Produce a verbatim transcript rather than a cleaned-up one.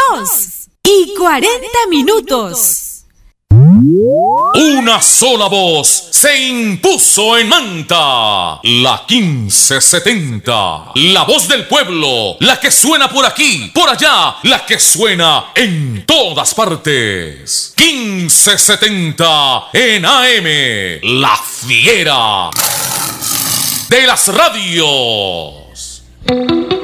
dos y cuarenta minutos. Una sola voz se impuso en Manta, la quince setenta, la voz del pueblo, la que suena por aquí, por allá, la que suena en todas partes. quince setenta en A M, la fiera de las radios.